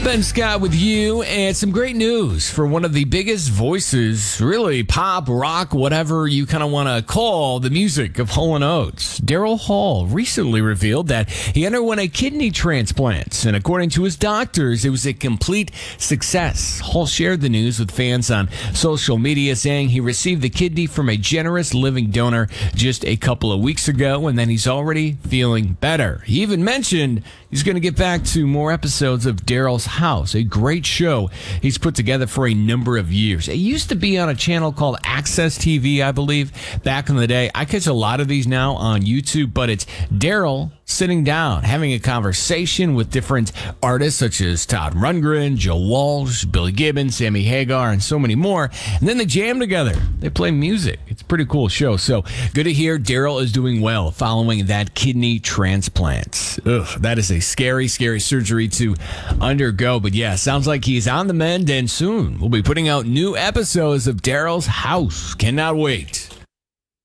Ben Scott with you, and some great news for one of the biggest voices, really pop, rock, whatever you kind of want to call the music of Hall & Oates. Daryl Hall recently revealed that he underwent a kidney transplant, and according to his doctors, it was a complete success. Hall shared the news with fans on social media, saying he received the kidney from a generous living donor just a couple of weeks ago, and then he's already feeling better. He even mentioned he's going to get back to more episodes of Daryl's House, a great show he's put together for a number of years. It used to be on a channel called Access TV, I believe, back in the day. I catch a lot of these now on YouTube, but it's Daryl sitting down, having a conversation with different artists such as Todd Rundgren, Joe Walsh, Billy Gibbons, Sammy Hagar, and so many more. And then they jam together. They play music. It's a pretty cool show. So good to hear Daryl is doing well following that kidney transplant. Ugh, that is a scary, scary surgery to undergo. But yeah, sounds like he's on the mend, and soon we'll be putting out new episodes of Daryl's House. Cannot wait.